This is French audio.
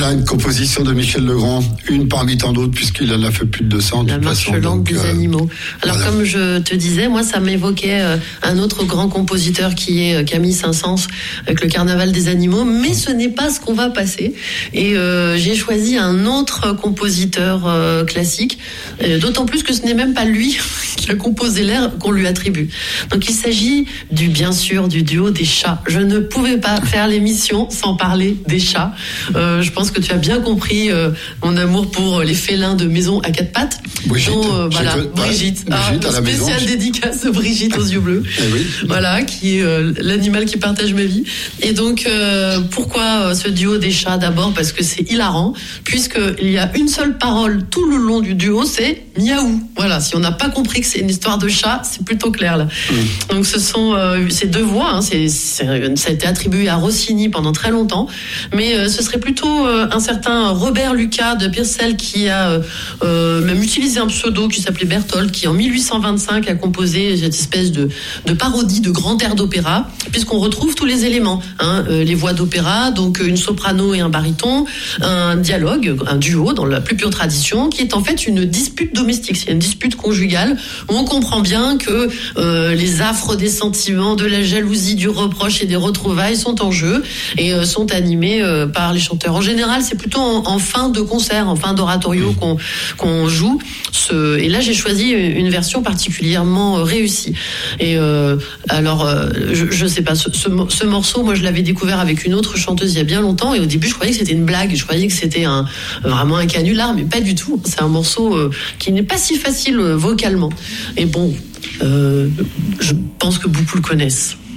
Voilà une composition de Michel Legrand, une parmi tant d'autres, puisqu'il en a fait plus de 200. La marche lente des animaux. Alors voilà. Comme je te disais, moi ça m'évoquait un autre grand compositeur qui est Camille Saint-Saëns avec le Carnaval des animaux, mais ce n'est pas ce qu'on va passer. Et j'ai choisi un autre compositeur classique, d'autant plus que ce n'est même pas lui qui a composé l'air qu'on lui attribue. Donc il s'agit bien sûr du duo des chats. Je ne pouvais pas faire l'émission sans parler des chats. Je pense que tu as bien compris mon amour pour les félins de maison à quatre pattes. Brigitte. Voilà, Brigitte. Brigitte à la maison. Spéciale dédicace de Brigitte aux yeux bleus. Oui. Voilà, qui est l'animal qui partage ma vie. Et donc, pourquoi ce duo des chats? D'abord parce que c'est hilarant, puisqu'il y a une seule parole tout le long du duo, c'est miaou. Voilà, si on n'a pas compris que c'est une histoire de chat, c'est plutôt clair là. Donc ce sont ces deux voix, hein, ça a été attribué à Rossini pendant très longtemps, mais ce serait plutôt un certain Robert Lucas de Purcell qui a même utilisé un pseudo qui s'appelait Berthold, qui en 1825 a composé cette espèce de parodie de grand air d'opéra, puisqu'on retrouve tous les éléments, hein, les voix d'opéra, donc une soprano et un baryton, un dialogue, un duo dans la plus pure tradition, qui est en fait une dispute domestique, c'est une dispute conjugale où on comprend bien que les affres des sentiments, de la jalousie, du reproche et des retrouvailles sont en jeu et sont animés par les chanteurs. En général, c'est plutôt en fin de concert, en fin d'oratorio qu'on joue. Et là, j'ai choisi une version particulièrement réussie. Et je sais pas, ce morceau, moi, je l'avais découvert avec une autre chanteuse il y a bien longtemps, et au début, je croyais que c'était une blague. Je croyais que c'était vraiment un canular, mais pas du tout. C'est un morceau qui n'est pas si facile vocalement. Et bon, je pense que beaucoup le connaissent.